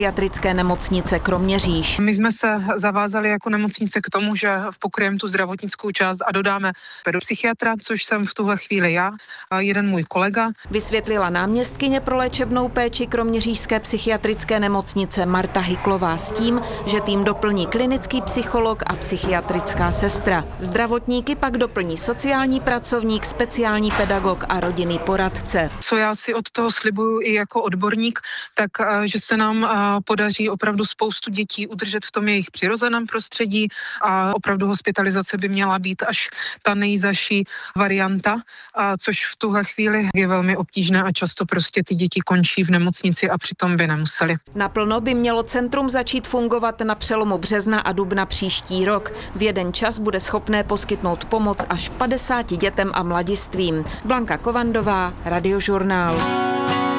psychiatrické nemocnice Kroměříž. My jsme se zavázali jako nemocnice k tomu, že pokryjeme tu zdravotnickou část a dodáme pedopsychiatra, což jsem v tuhle chvíli já a jeden můj kolega. Vysvětlila náměstkyně pro léčebnou péči Kroměřížské psychiatrické nemocnice Marta Hyklová s tím, že tým doplní klinický psycholog a psychiatrická sestra. Zdravotníky pak doplní sociální pracovník, speciální pedagog a rodinný poradce. Co já si od toho slibuju i jako odborník, tak že se nám podaří opravdu spoustu dětí udržet v tom jejich přirozeném prostředí a opravdu hospitalizace by měla být až ta nejzazší varianta, což v tuhle chvíli je velmi obtížné a často prostě ty děti končí v nemocnici a přitom by nemuseli. Naplno by mělo centrum začít fungovat na přelomu března a dubna příští rok. V jeden čas bude schopné poskytnout pomoc až 50 dětem a mladistvím. Blanka Kovandová, Radiožurnál.